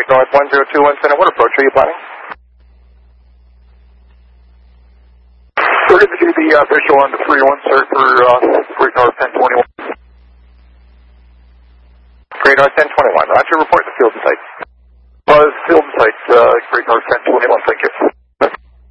Great North 1021 Center, what approach are you planning? We're going to do the visual on the 3-1, sir, for Great North 1021. Great North 1021, Roger, report the field and site. Field and site, Great North 1021, thank you.